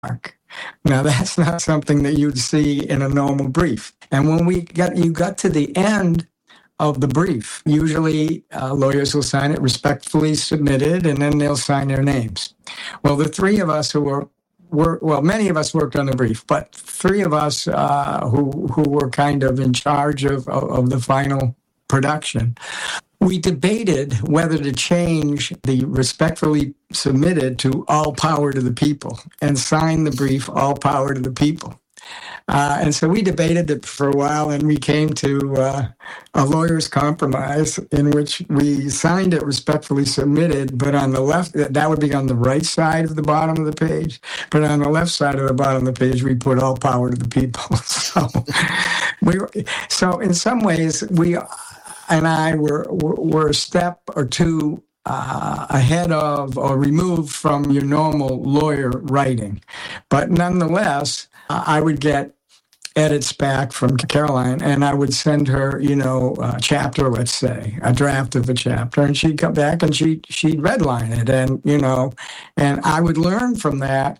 Now, that's not something that you'd see in a normal brief. And when you got to the end of the brief, usually lawyers will sign it respectfully submitted, and then they'll sign their names. Well, the three of us who many of us worked on the brief, but three of us who were kind of in charge of the final production, we debated whether to change the respectfully submitted to all power to the people and sign the brief all power to the people. And so we debated it for a while, and we came to a lawyer's compromise in which we signed it respectfully submitted, but on the left, that would be on the right side of the bottom of the page, but on the left side of the bottom of the page, we put all power to the people. So in some ways, we and I were a step or two ahead of or removed from your normal lawyer writing. But nonetheless, I would get edits back from Caroline, and I would send her, a chapter, let's say, a draft of a chapter, and she'd come back and she'd redline it, and I would learn from that,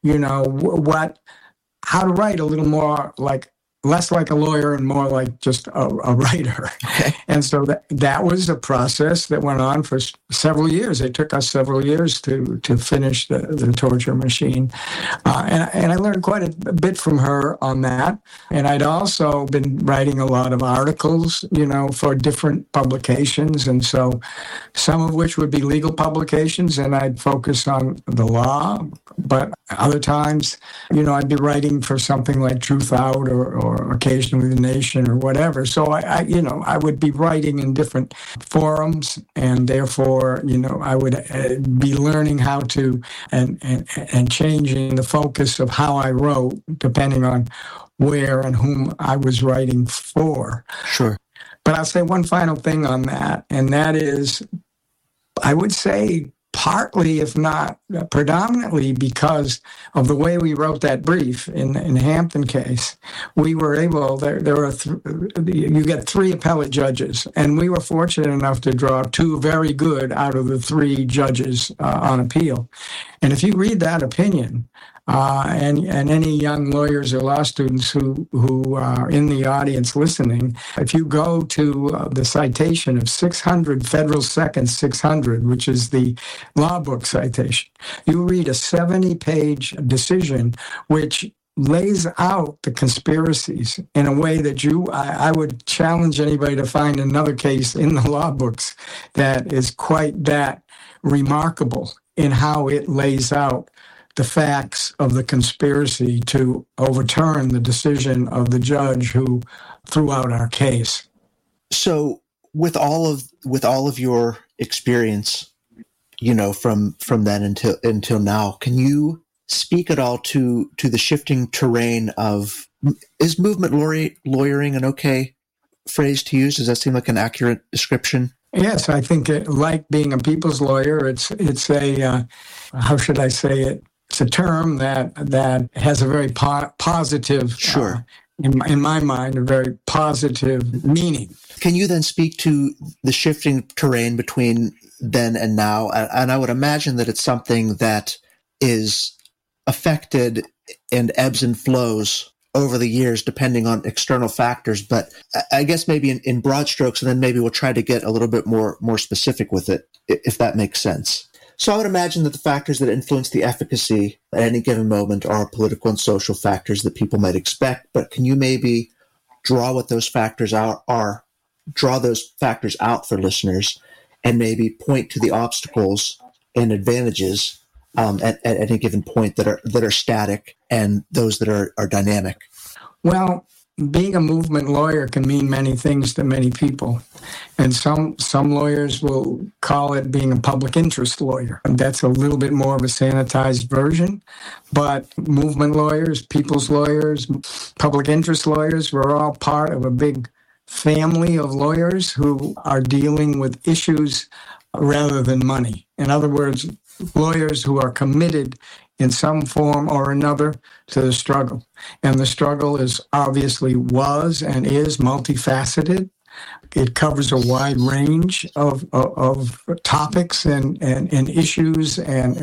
how to write a little more less like a lawyer and more like just a writer. Okay. And so that was a process that went on for several years. It took us several years to finish the Torture Machine. And I learned quite a bit from her on that. And I'd also been writing a lot of articles, for different publications. And so some of which would be legal publications, and I'd focus on the law. But other times, I'd be writing for something like Truth Out or occasionally The Nation or whatever. So I would be writing in different forums, and therefore, I would be learning how to and changing the focus of how I wrote depending on where and whom I was writing for. Sure. But I'll say one final thing on that, and that is, I would say, partly, if not predominantly, because of the way we wrote that brief in the Hampton case, we were able, you get three appellate judges, and we were fortunate enough to draw two very good out of the three judges on appeal. And if you read that opinion, and any young lawyers or law students who are in the audience listening, if you go to the citation of 600 Federal Second 600, which is the law book citation, you read a 70-page decision which lays out the conspiracies in a way that I would challenge anybody to find another case in the law books that is quite that remarkable in how it lays out the facts of the conspiracy to overturn the decision of the judge who threw out our case. So, with all of your experience, from then until now, can you speak at all to the shifting terrain of, is movement lawyering an okay phrase to use? Does that seem like an accurate description? Yes, I think like being a people's lawyer, it's a how should I say it? It's a term that has a very positive, sure, in my mind, a very positive meaning. Can you then speak to the shifting terrain between then and now? And I would imagine that it's something that is affected and ebbs and flows over the years, depending on external factors. But I guess maybe in broad strokes, and then maybe we'll try to get a little bit more specific with it, if that makes sense. So I would imagine that the factors that influence the efficacy at any given moment are political and social factors that people might expect. But can you maybe draw what those factors are, draw those factors out for listeners, and maybe point to the obstacles and advantages at any given point that are static and those that are dynamic? Well, being a movement lawyer can mean many things to many people. And some lawyers will call it being a public interest lawyer. And that's a little bit more of a sanitized version. But movement lawyers, people's lawyers, public interest lawyers, we're all part of a big family of lawyers who are dealing with issues rather than money. In other words, lawyers who are committed in some form or another to the struggle. And the struggle was and is multifaceted. It covers a wide range of topics and issues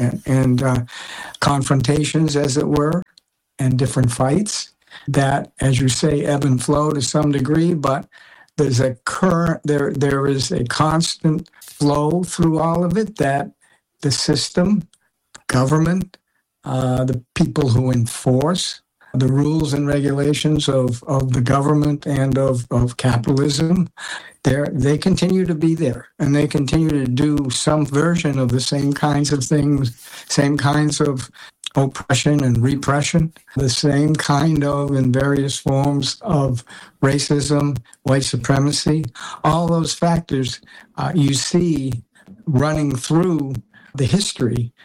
and confrontations, as it were, and different fights that, as you say, ebb and flow to some degree, but there's a current, there is a constant flow through all of it that the system, government, the people who enforce the rules and regulations of the government and of capitalism, they continue to be there, and they continue to do some version of the same kinds of things, same kinds of oppression and repression, the same kind of, in various forms of racism, white supremacy, all those factors you see running through the history.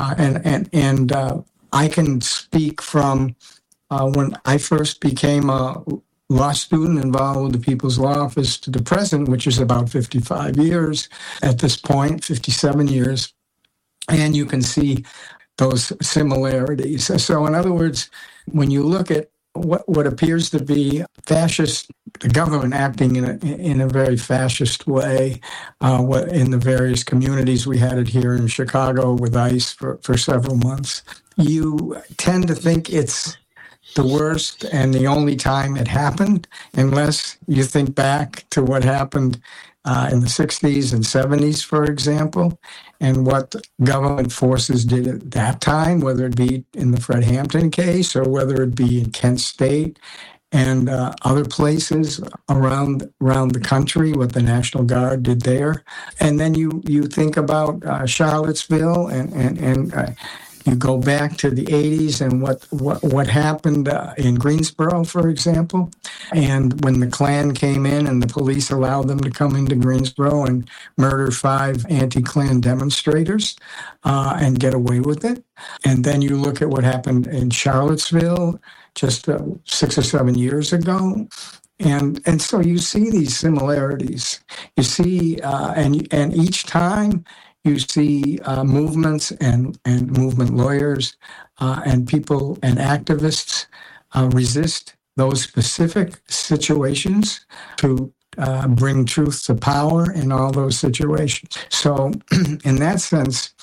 And I can speak from when I first became a law student involved with the People's Law Office to the present, which is about 55 years at this point, 57 years. And you can see those similarities. So in other words, when you look at what appears to be fascist, the government acting in a very fascist way, in the various communities, we had it here in Chicago with ICE for several months, you tend to think it's the worst and the only time it happened, unless you think back to what happened in the 60s and 70s, for example, and what government forces did at that time, whether it be in the Fred Hampton case or whether it be in Kent State and other places around the country, what the National Guard did there. And then you think about Charlottesville and you go back to the 80s and what happened in Greensboro, for example. And when the Klan came in and the police allowed them to come into Greensboro and murder 5 anti-Klan demonstrators and get away with it. And then you look at what happened in Charlottesville just 6 or 7 years ago. And so you see these similarities. You see, and each time you see movements and movement lawyers and people and activists resist those specific situations to bring truth to power in all those situations. So in that sense,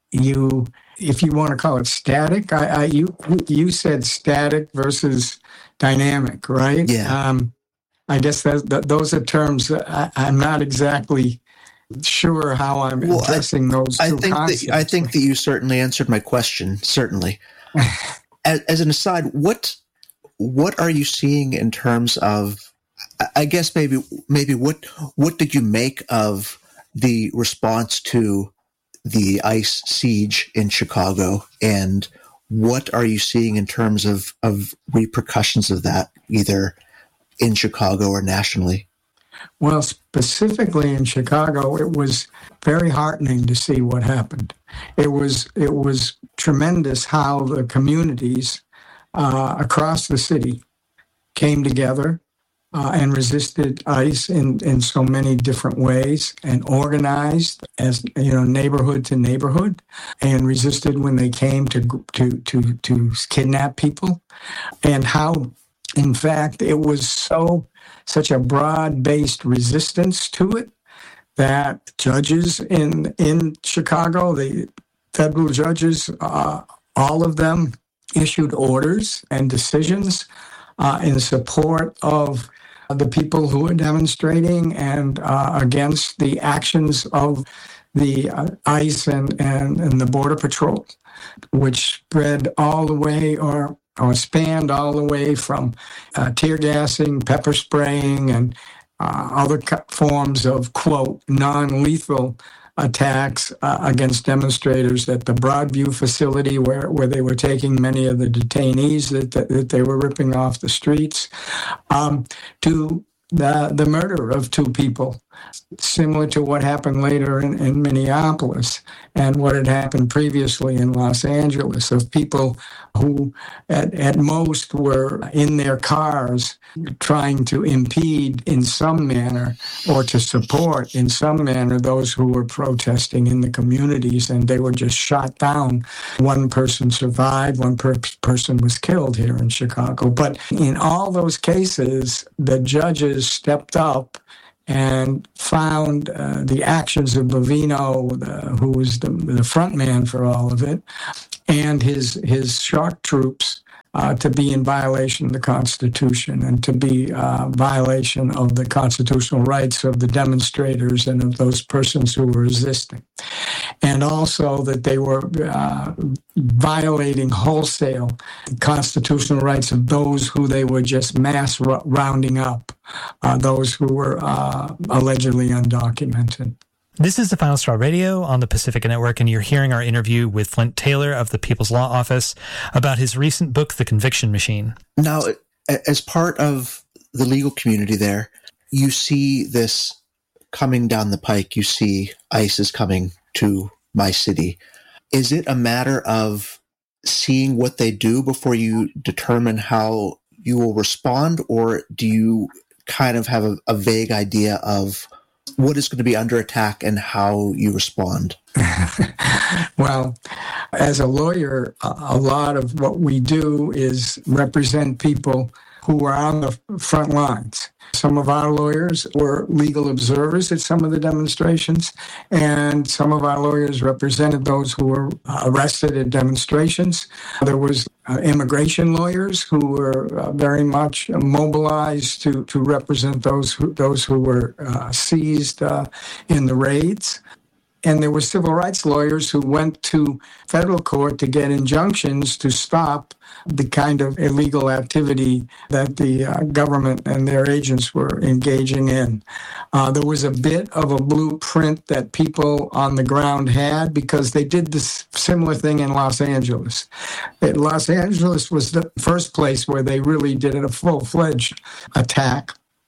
if you want to call it static, you said static versus dynamic, right? Yeah. I guess those are terms I'm not exactly sure how I'm addressing those two concepts. I think that you certainly answered my question, certainly. As an aside, what are you seeing in terms of, I guess maybe what did you make of the response to the ICE siege in Chicago, and what are you seeing in terms of repercussions of that, either in Chicago or nationally? Well, specifically in Chicago, it was very heartening to see what happened. It was tremendous how the communities across the city came together and resisted ICE in so many different ways, and organized as neighborhood to neighborhood, and resisted when they came to kidnap people, and how, in fact, it was such a broad-based resistance to it that judges in Chicago, the federal judges, all of them issued orders and decisions in support of the people who were demonstrating and against the actions of the ICE and the Border Patrol, which spread all the way or spanned all the way from tear gassing, pepper spraying, and other forms of, quote, non-lethal attacks against demonstrators at the Broadview facility where they were taking many of the detainees that they were ripping off the streets, to the murder of 2 people, similar to what happened later in Minneapolis and what had happened previously in Los Angeles, of people who at most were in their cars trying to impede in some manner or to support in some manner those who were protesting in the communities, and they were just shot down. 1 person survived, 1 person was killed here in Chicago. But in all those cases, the judges stepped up and found the actions of Bovino, who was the front man for all of it, and his shock troops to be in violation of the Constitution and to be violation of the constitutional rights of the demonstrators and of those persons who were resisting. And also that they were violating wholesale the constitutional rights of those who they were just mass rounding up, those who were allegedly undocumented. This is the Final Straw Radio on the Pacifica Network, and you're hearing our interview with Flint Taylor of the People's Law Office about his recent book, The Conviction Machine. Now, as part of the legal community there, you see this coming down the pike. You see ICE is coming to my city. Is it a matter of seeing what they do before you determine how you will respond, or do you kind of have a vague idea of what is going to be under attack and how you respond? Well, as a lawyer, a lot of what we do is represent people who are on the front lines. Some of our lawyers were legal observers at some of the demonstrations, and some of our lawyers represented those who were arrested at demonstrations. There was immigration lawyers who were very much mobilized to represent those who were seized in the raids. And there were civil rights lawyers who went to federal court to get injunctions to stop the kind of illegal activity that the government and their agents were engaging in. There was a bit of a blueprint that people on the ground had because they did this similar thing in Los Angeles. Los Angeles was the first place where they really did a full-fledged attack.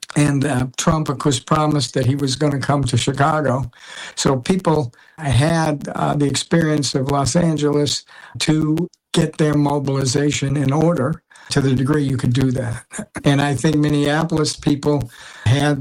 And Trump, of course, promised that he was going to come to Chicago. So people had the experience of Los Angeles to get their mobilization in order to the degree you could do that. And I think Minneapolis people had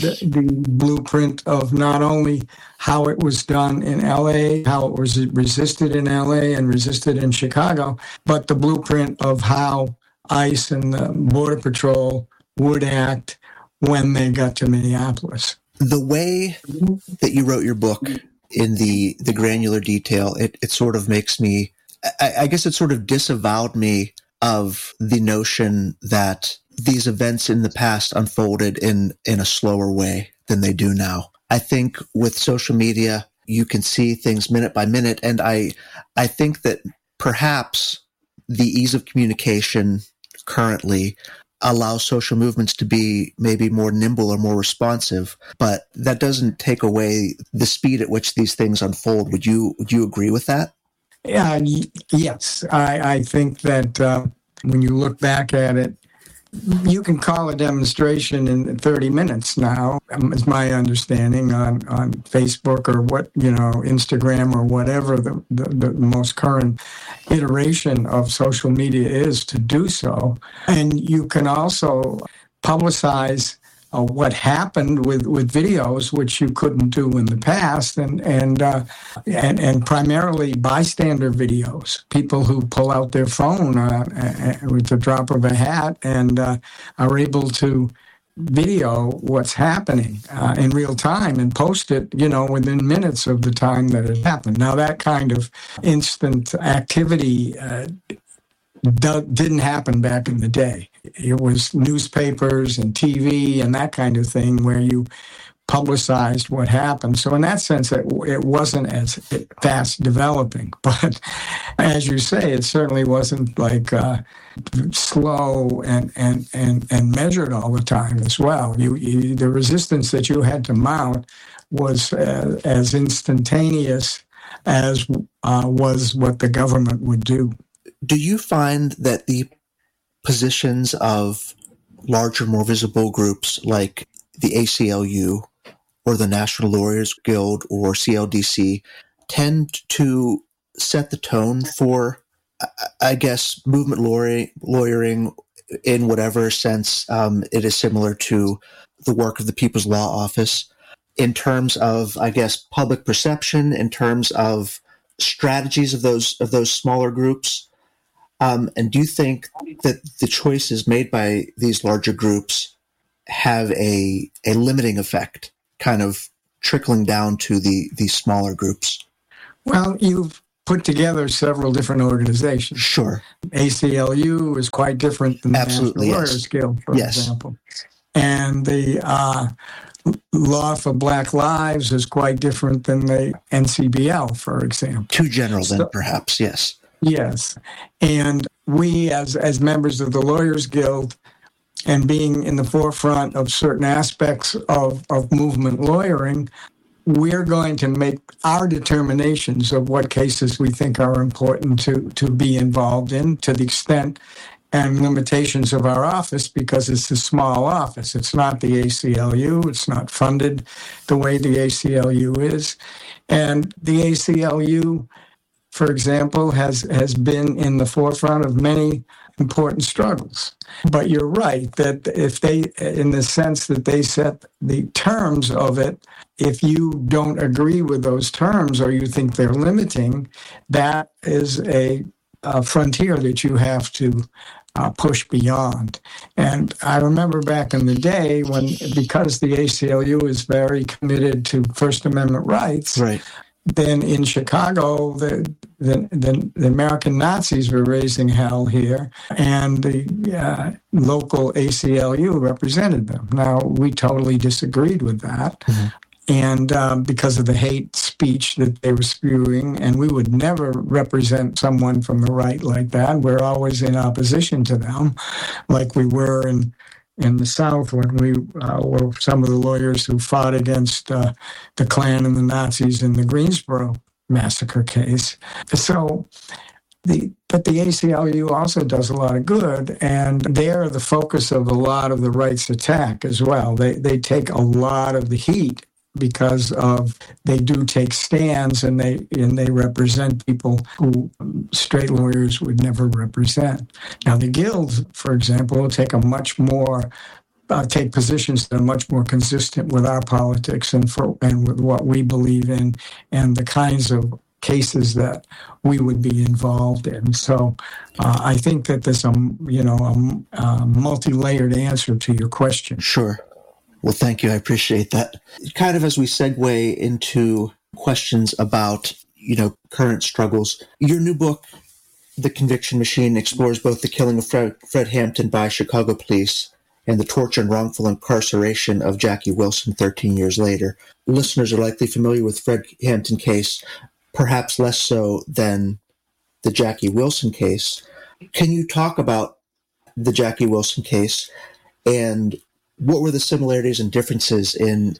the blueprint of not only how it was done in L.A., how it was resisted in L.A. and resisted in Chicago, but the blueprint of how ICE and the Border Patrol would act when they got to Minneapolis. The way that you wrote your book in the granular detail, it sort of makes me, I guess it sort of disavowed me of the notion that these events in the past unfolded in a slower way than they do now. I think with social media, you can see things minute by minute. And I think that perhaps the ease of communication currently allow social movements to be maybe more nimble or more responsive, but that doesn't take away the speed at which these things unfold. Would you agree with that? Yeah, yes. I think that when you look back at it, you can call a demonstration in 30 minutes now, is my understanding, on Facebook or Instagram or whatever the most current iteration of social media is to do so. And you can also publicize what happened with videos, which you couldn't do in the past, and primarily bystander videos, people who pull out their phone with the drop of a hat and are able to video what's happening in real time and post it, within minutes of the time that it happened. Now, that kind of instant activity didn't happen back in the day. It was newspapers and TV and that kind of thing where you publicized what happened. So in that sense, it wasn't as fast developing. But as you say, it certainly wasn't like slow and measured all the time as well. The resistance that you had to mount was as instantaneous as was what the government would do. Do you find that the positions of larger, more visible groups like the ACLU or the National Lawyers Guild or CLDC tend to set the tone for, I guess, movement lawyering in whatever sense it is similar to the work of the People's Law Office in terms of, I guess, public perception, in terms of strategies of those smaller groups? And do you think that the choices made by these larger groups have a limiting effect, kind of trickling down to these smaller groups? Well, you've put together several different organizations. Sure. ACLU is quite different than the Absolutely, National yes. Lawyers Guild, for Yes. example. And the Law for Black Lives is quite different than the NCBL, for example. Too general then, So- perhaps, yes. Yes. And we, as members of the Lawyers Guild, and being in the forefront of certain aspects of movement lawyering, we're going to make our determinations of what cases we think are important to be involved in, to the extent and limitations of our office, because it's a small office. It's not the ACLU. It's not funded the way the ACLU is. And the ACLU, for example, has been in the forefront of many important struggles. But you're right that if they, in the sense that they set the terms of it, if you don't agree with those terms or you think they're limiting, that is a frontier that you have to push beyond. And I remember back in the day when, because the ACLU is very committed to First Amendment rights, Right. then in Chicago, the American Nazis were raising hell here, and the local ACLU represented them. Now, we totally disagreed with that, and because of the hate speech that they were spewing, and we would never represent someone from the right like that. We're always in opposition to them, like we were in the South when we were some of the lawyers who fought against the Klan and the Nazis in the Greensboro massacre case. So, but the ACLU also does a lot of good, and they're the focus of a lot of the rights attack as well. They take a lot of the heat because of they do take stands and they represent people who straight lawyers would never represent. Now the guilds, for example, will take take positions that are much more consistent with our politics and with what we believe in and the kinds of cases that we would be involved in. So I think that there's a multi-layered answer to your question. Sure. Well, thank you. I appreciate that. Kind of as we segue into questions about, current struggles, your new book, The Conviction Machine, explores both the killing of Fred Hampton by Chicago police and the torture and wrongful incarceration of Jackie Wilson 13 years later. Listeners are likely familiar with Fred Hampton case, perhaps less so than the Jackie Wilson case. Can you talk about the Jackie Wilson case and what were the similarities and differences in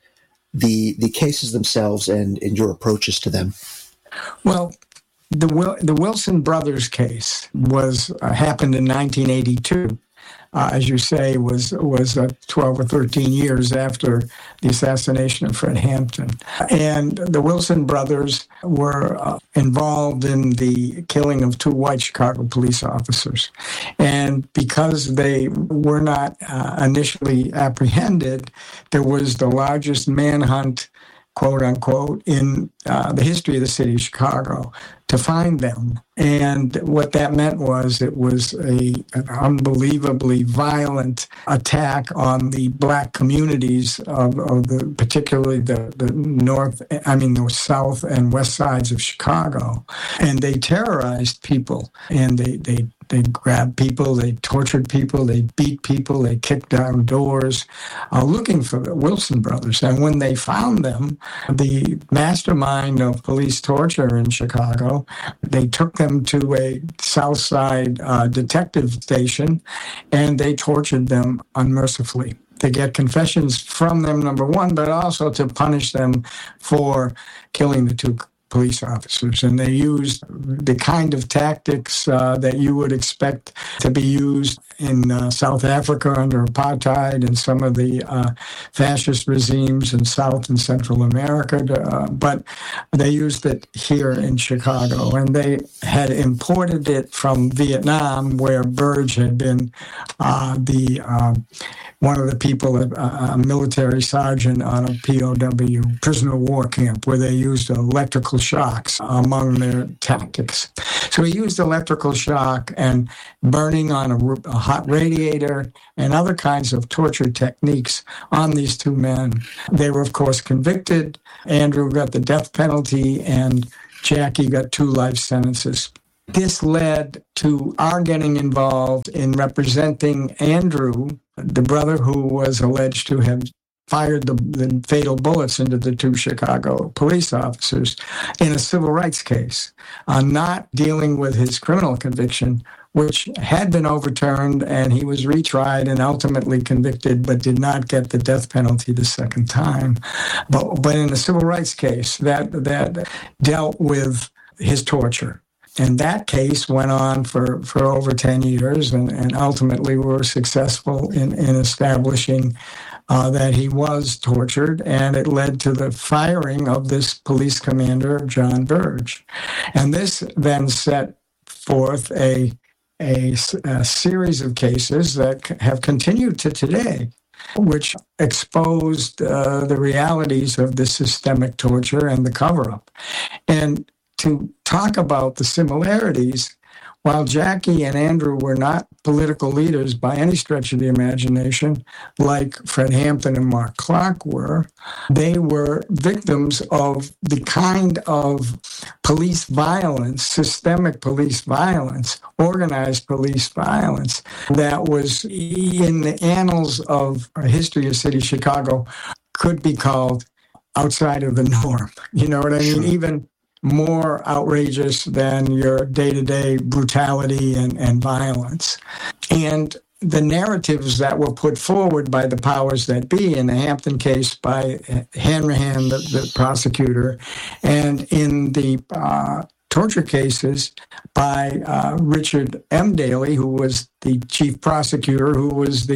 the cases themselves and in your approaches to them? Well, the Wilson brothers case happened in 1982. As you say, was 12 or 13 years after the assassination of Fred Hampton. And the Wilson brothers were involved in the killing of 2 white Chicago police officers. And because they were not initially apprehended, there was the largest manhunt, quote unquote, in the history of the city of Chicago to find them. And what that meant was it was an unbelievably violent attack on the black communities of particularly the south and west sides of Chicago. And they terrorized people, and they grabbed people, they tortured people, they beat people, they kicked down doors, looking for the Wilson brothers. And when they found them, the mastermind of police torture in Chicago, they took them to a South Side detective station, and they tortured them unmercifully to get confessions from them, number one, but also to punish them for killing the 2 police officers. And they used the kind of tactics that you would expect to be used in South Africa under apartheid and some of the fascist regimes in South and Central America. But they used it here in Chicago. And they had imported it from Vietnam, where Burge had been the one of the people, a military sergeant on a POW, prisoner of war camp, where they used electrical shocks among their tactics. So he used electrical shock and burning on a hot radiator and other kinds of torture techniques on these two men. They were, of course, convicted. Andrew got the death penalty and Jackie got 2 life sentences. This led to our getting involved in representing Andrew, the brother who was alleged to have fired the fatal bullets into the 2 Chicago police officers, in a civil rights case, not dealing with his criminal conviction, which had been overturned, and he was retried and ultimately convicted, but did not get the death penalty the second time. But in a civil rights case that dealt with his torture. And that case went on for over 10 years, and ultimately we were successful in establishing that he was tortured, and it led to the firing of this police commander, John Burge. And this then set forth a series of cases that have continued to today, which exposed the realities of the systemic torture and the cover-up. And to talk about the similarities, while Jackie and Andrew were not political leaders by any stretch of the imagination, like Fred Hampton and Mark Clark were, they were victims of the kind of police violence, systemic police violence, organized police violence that was in the annals of our history of City Chicago could be called outside of the norm. You know what I mean? Even more outrageous than your day-to-day brutality and violence. And the narratives that were put forward by the powers that be, in the Hampton case by Hanrahan, the prosecutor, and in the torture cases by Richard M. Daley, who was the chief prosecutor, who was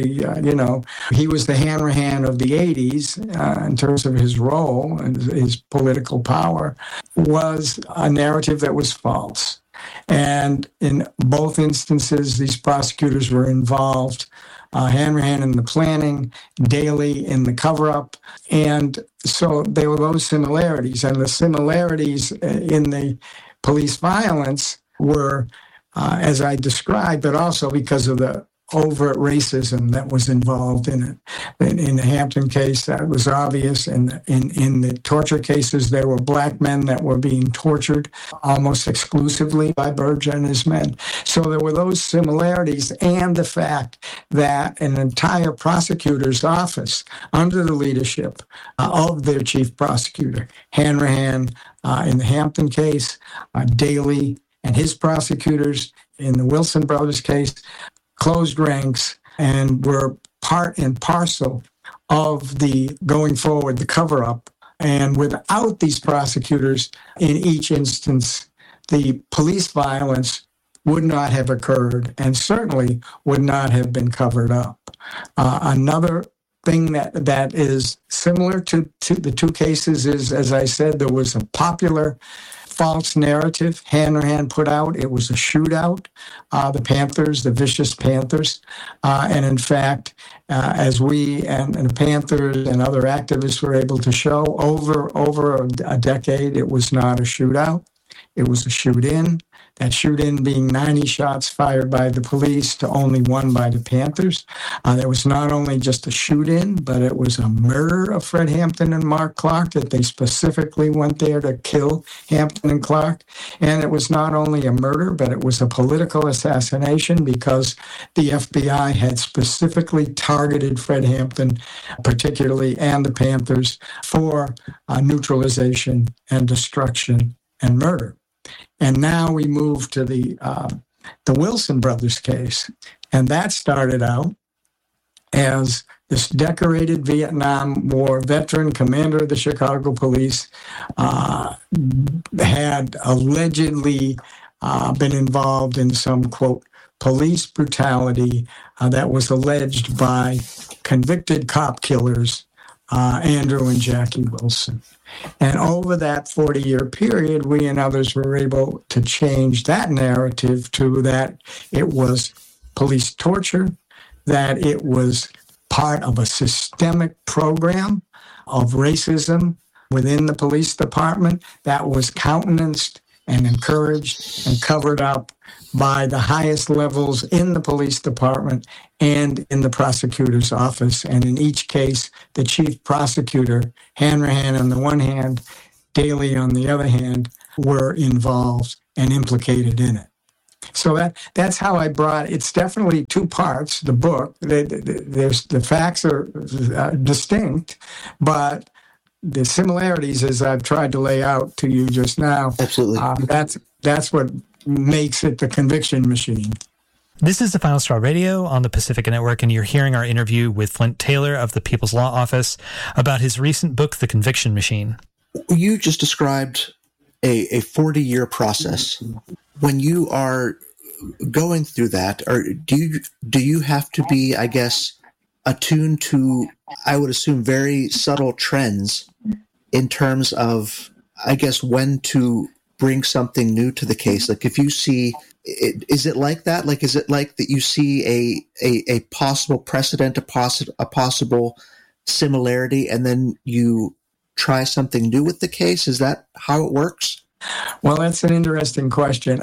he was the Hanrahan of the 80s in terms of his role and his political power, was a narrative that was false. And in both instances, these prosecutors were involved, Hanrahan in the planning, Daley in the cover-up. And so there were those similarities. And the similarities in the police violence were, as I described, but also because of the overt racism that was involved in it. In the Hampton case, that was obvious. And in the torture cases, there were black men that were being tortured almost exclusively by Burge and his men. So there were those similarities, and the fact that an entire prosecutor's office, under the leadership of their chief prosecutor, Hanrahan in the Hampton case, Daley and his prosecutors in the Wilson brothers case, closed ranks and were part and parcel of the going forward, the cover-up. And without these prosecutors, in each instance, the police violence would not have occurred and certainly would not have been covered up. Another thing that is similar to the 2 cases is, as I said, there was a popular false narrative Hanrahan put out. It was a shootout, the Panthers, the vicious Panthers. And in fact, as we and the Panthers and other activists were able to show over a decade, it was not a shootout. It was a shoot-in. That shoot-in being 90 shots fired by the police to only 1 by the Panthers. There was not only just a shoot-in, but it was a murder of Fred Hampton and Mark Clark, that they specifically went there to kill Hampton and Clark. And it was not only a murder, but it was a political assassination because the FBI had specifically targeted Fred Hampton, particularly, and the Panthers for neutralization and destruction and murder. And now we move to the Wilson brothers case. And that started out as this decorated Vietnam War veteran, commander of the Chicago police, had allegedly been involved in some, quote, police brutality that was alleged by convicted cop killers, Andrew and Jackie Wilson. And over that 40-year period, we and others were able to change that narrative to that it was police torture, that it was part of a systemic program of racism within the police department that was countenanced and encouraged and covered up by the highest levels in the police department and in the prosecutor's office. And in each case, the chief prosecutor, Hanrahan on the one hand, Daley on the other hand, were involved and implicated in it. So that's how I brought it. It's definitely two parts, the book. The facts are distinct, but the similarities, as I've tried to lay out to you just now, absolutely, that's what makes it the conviction machine. This is the Final Straw Radio on the Pacifica Network, and you're hearing our interview with Flint Taylor of the People's Law Office about his recent book, The Conviction Machine. You just described a 40-year process. When you are going through that, or do you have to be, I guess, attuned to, I would assume, very subtle trends in terms of, I guess, when to bring something new to the case? Like if you see, is it like that? Like, is it like that you see a possible precedent, a possible similarity, and then you try something new with the case? Is that how it works? Well, that's an interesting question.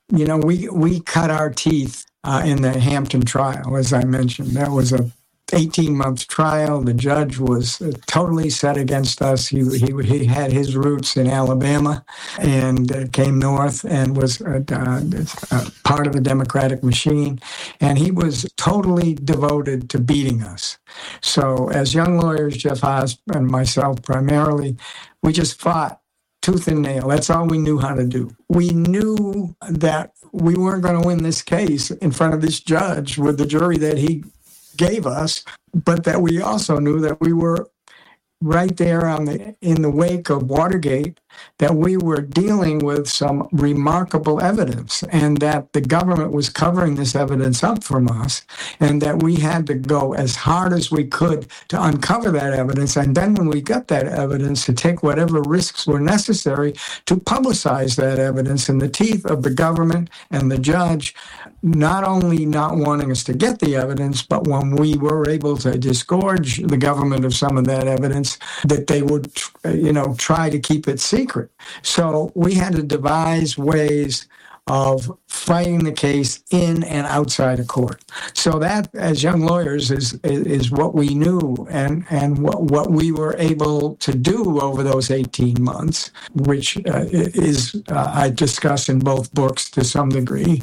We cut our teeth in the Hampton trial, as I mentioned. That was a 18-month trial. The judge was totally set against us. He had his roots in Alabama and came north and was part of the Democratic machine. And he was totally devoted to beating us. So as young lawyers, Jeff Haas and myself primarily, we just fought tooth and nail. That's all we knew how to do. We knew that we weren't going to win this case in front of this judge with the jury that he gave us, but that we also knew that we were right there in the wake of Watergate, that we were dealing with some remarkable evidence, and that the government was covering this evidence up from us, and that we had to go as hard as we could to uncover that evidence, and then when we got that evidence, to take whatever risks were necessary to publicize that evidence in the teeth of the government and the judge, not only not wanting us to get the evidence, but when we were able to disgorge the government of some of that evidence, that they would, try to keep it secret. So we had to devise ways of fighting the case in and outside of court. So that, as young lawyers, is what we knew and what we were able to do over those 18 months, which is I discuss in both books to some degree.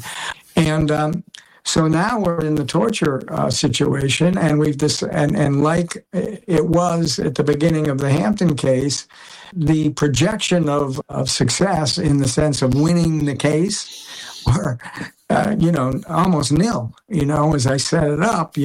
And so now we're in the torture situation, and and like it was at the beginning of the Hampton case, the projection of success in the sense of winning the case were, almost nil. As I set it up,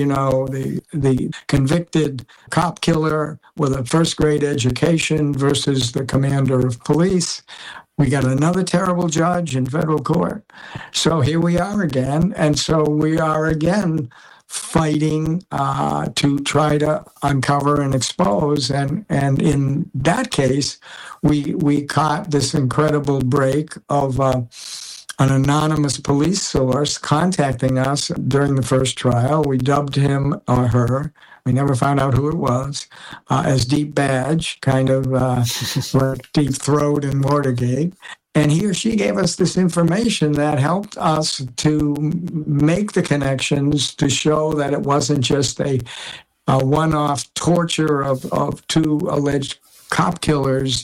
the convicted cop killer with a first-grade education versus the commander of police. We got another terrible judge in federal court. So here we are again. And so we are again fighting to try to uncover and expose. And in that case, we caught this incredible break of an anonymous police source contacting us during the first trial. We dubbed him or her. We never found out who it was, as Deep Badge, kind of like Deep Throat in Watergate. And he or she gave us this information that helped us to make the connections to show that it wasn't just a one-off torture of two alleged cop killers,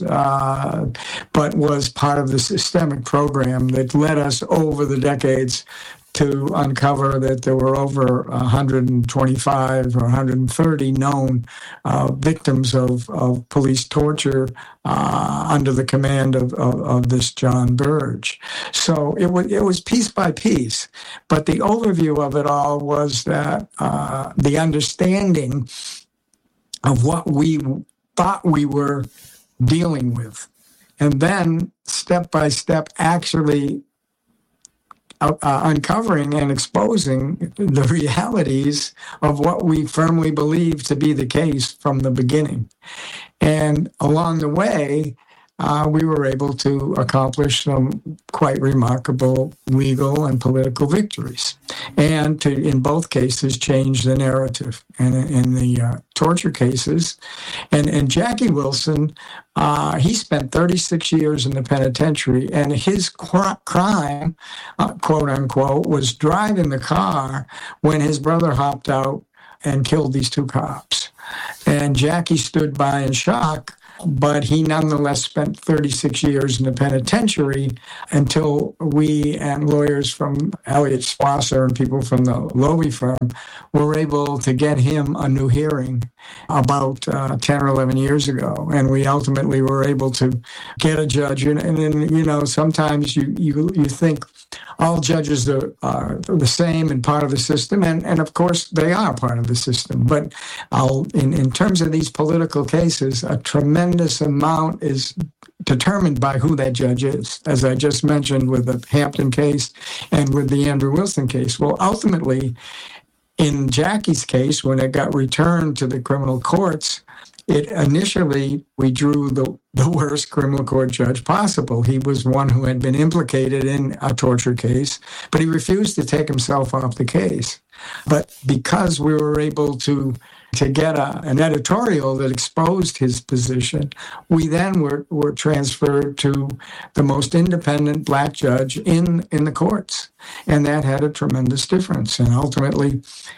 but was part of the systemic program that led us over the decades to uncover that there were over 125 or 130 known victims of police torture under the command of this John Burge. So it was piece by piece, but the overview of it all was that the understanding of what we thought we were dealing with, and then step by step actually uncovering and exposing the realities of what we firmly believe to be the case from the beginning. And along the way, we were able to accomplish some quite remarkable legal and political victories, and to, in both cases, change the narrative. And in the torture cases, and Jackie Wilson, he spent 36 years in the penitentiary, and his crime, quote unquote, was driving the car when his brother hopped out and killed these two cops. And Jackie stood by in shock, but he nonetheless spent 36 years in the penitentiary until we and lawyers from Elliott Swasser and people from the Lowy firm were able to get him a new hearing about 10 or 11 years ago. And we ultimately were able to get a judge. And then, you know, sometimes you think all judges are the same and part of the system. And of course, they are part of the system. But in terms of these political cases, a tremendous amount is determined by who that judge is, as I just mentioned with the Hampton case and with the Andrew Wilson case. Well, ultimately, in Jackie's case, when it got returned to the criminal courts, we drew the worst criminal court judge possible. He was one who had been implicated in a torture case, but he refused to take himself off the case. But because we were able to get an editorial that exposed his position, we then were transferred to the most independent black judge in the courts. And that had a tremendous difference. And ultimately,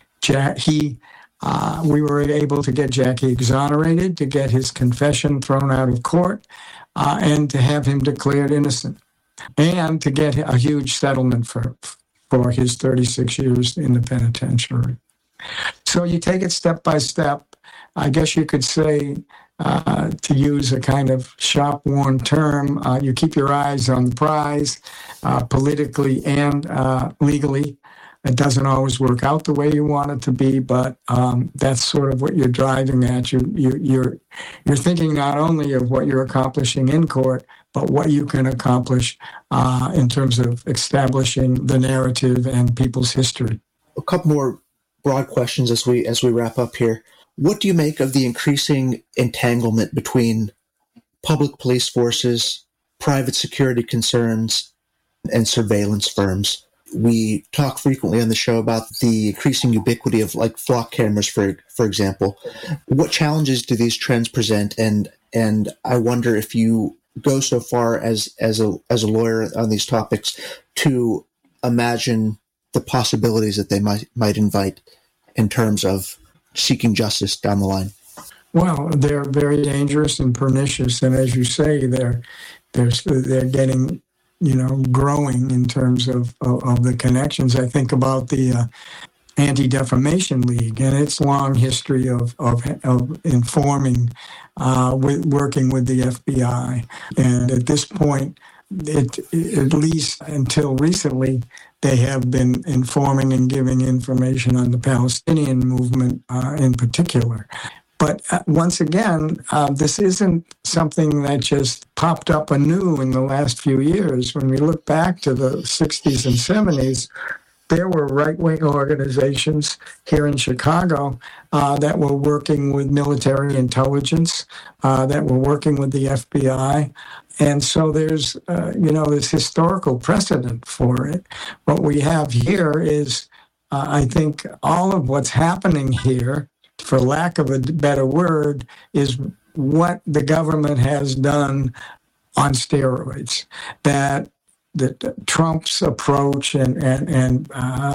we were able to get Jackie exonerated, to get his confession thrown out of court, and to have him declared innocent, and to get a huge settlement for his 36 years in the penitentiary. So you take it step by step. I guess you could say, to use a kind of shop-worn term, you keep your eyes on the prize, politically and legally. It doesn't always work out the way you want it to be, but that's sort of what you're driving at. You're thinking not only of what you're accomplishing in court, but what you can accomplish in terms of establishing the narrative and people's history. A couple more broad questions as we wrap up here. What do you make of the increasing entanglement between public police forces, private security concerns, and surveillance firms? We talk frequently on the show about the increasing ubiquity of like flock cameras, for example. What challenges do these trends present? And I wonder if you go so far as a lawyer on these topics to imagine the possibilities that they might invite in terms of seeking justice down the line. Well, they're very dangerous and pernicious, and as you say, they're getting, growing in terms of the connections. I think about the Anti-Defamation League and its long history of informing, working with the FBI. And at this point, at least until recently, they have been informing and giving information on the Palestinian movement in particular. But once again, this isn't something that just popped up anew in the last few years. When we look back to the 60s and 70s, there were right-wing organizations here in Chicago that were working with military intelligence, that were working with the FBI. And so there's, this historical precedent for it. What we have here is, I think, all of what's happening here, for lack of a better word, is what the government has done on steroids. That Trump's approach and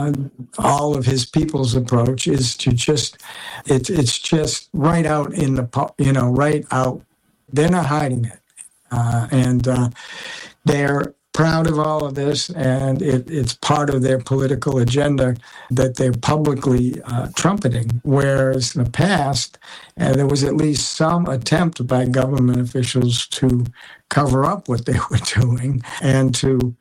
all of his people's approach is to it's just right out in the, right out. They're not hiding it. And they're proud of all of this, and it's part of their political agenda that they're publicly trumpeting. Whereas in the past, there was at least some attempt by government officials to cover up what they were doing and to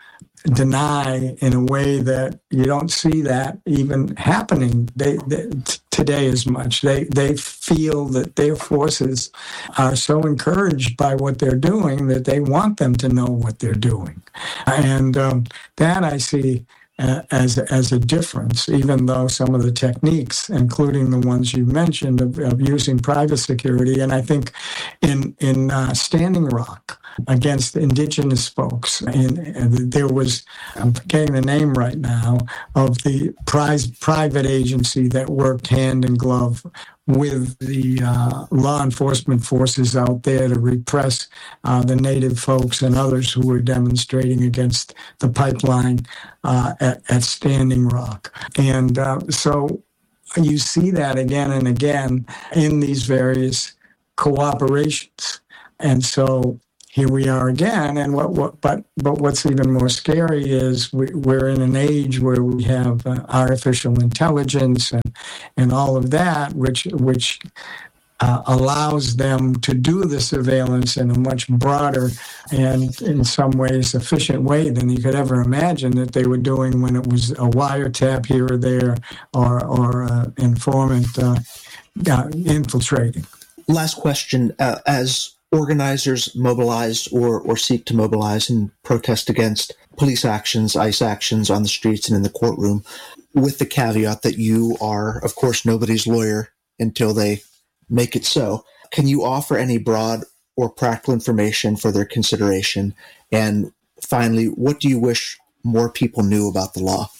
deny in a way that you don't see that even happening today as much. They feel that their forces are so encouraged by what they're doing that they want them to know what they're doing. And that I see as a difference, even though some of the techniques, including the ones you mentioned of using private security, and I think in Standing Rock against indigenous folks, and there was, I'm forgetting the name right now, of the private agency that worked hand in glove with the law enforcement forces out there to repress the native folks and others who were demonstrating against the pipeline at Standing Rock. And so you see that again and again in these various cooperations. And so here we are again, and but what's even more scary is we're in an age where we have artificial intelligence and all of that, which allows them to do the surveillance in a much broader and in some ways efficient way than you could ever imagine that they were doing when it was a wiretap here or there or informant infiltrating. Last question, as organizers mobilize or seek to mobilize and protest against police actions, ICE actions on the streets and in the courtroom, with the caveat that you are, of course, nobody's lawyer until they make it so. Can you offer any broad or practical information for their consideration? And finally, what do you wish more people knew about the law?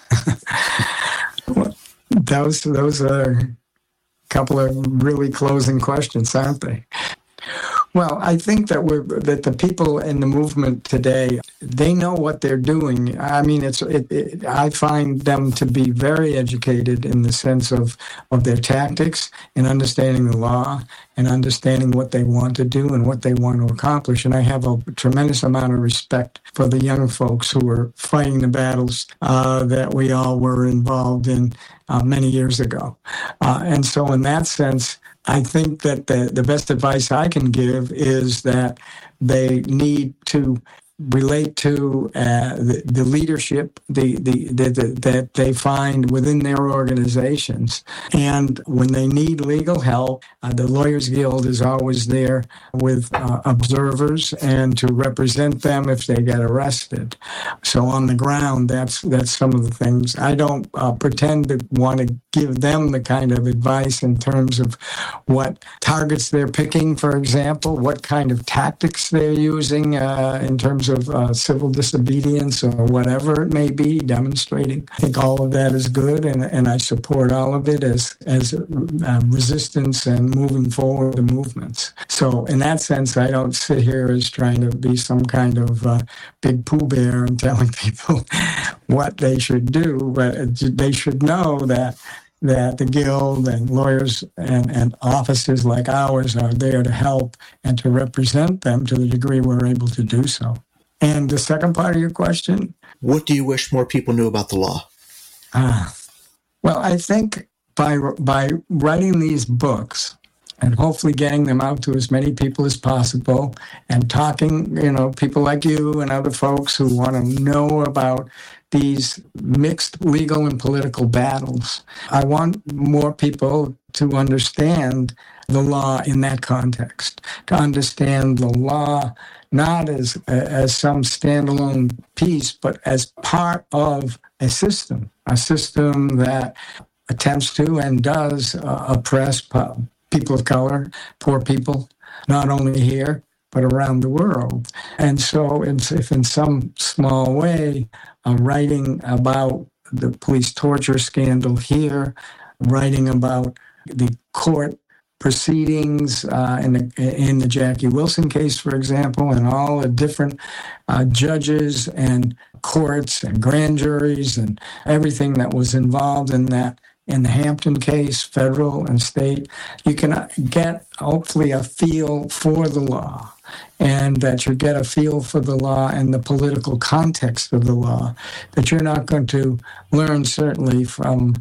Well, those are a couple of really closing questions, aren't they? Well, I think that the people in the movement today, they know what they're doing. I mean, I find them to be very educated in the sense of their tactics and understanding the law and understanding what they want to do and what they want to accomplish. And I have a tremendous amount of respect for the young folks who are fighting the battles that we all were involved in many years ago. And so in that sense, I think that the best advice I can give is that they need to relate to the leadership that they find within their organizations. And when they need legal help, the Lawyers Guild is always there with observers and to represent them if they get arrested. So on the ground, that's some of the things. I don't pretend to want to give them the kind of advice in terms of what targets they're picking, for example, what kind of tactics they're using in terms of civil disobedience or whatever it may be, demonstrating. I think all of that is good, and I support all of it as resistance and moving forward the movements. So in that sense, I don't sit here as trying to be some kind of big Pooh Bear and telling people what they should do, but they should know that the Guild and lawyers and offices like ours are there to help and to represent them to the degree we're able to do so. And the second part of your question? What do you wish more people knew about the law? Well, I think by writing these books and hopefully getting them out to as many people as possible and talking, people like you and other folks who want to know about these mixed legal and political battles. I want more people to understand the law in that context, to understand the law not as some standalone piece, but as part of a system that attempts to and does oppress people of color, poor people, not only here, but around the world. And so if in some small way, writing about the police torture scandal here, writing about the court proceedings in the Jackie Wilson case, for example, and all the different judges and courts and grand juries and everything that was involved in that. In the Hampton case, federal and state, you can get hopefully a feel for the law, and that you get a feel for the law and the political context of the law that you're not going to learn certainly from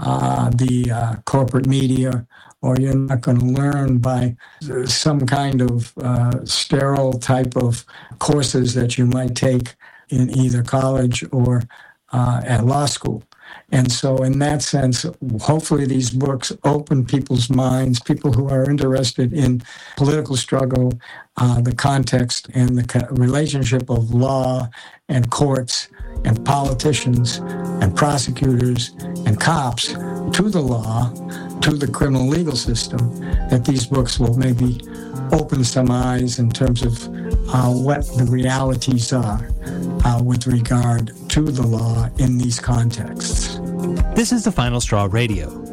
the corporate media, or you're not going to learn by some kind of sterile type of courses that you might take in either college or at law school. And so in that sense, hopefully these books open people's minds, people who are interested in political struggle, the context and the relationship of law and courts and politicians and prosecutors and cops to the law, to the criminal legal system, that these books will maybe open some eyes in terms of what the realities are with regard to the law in these contexts. This is The Final Straw Radio.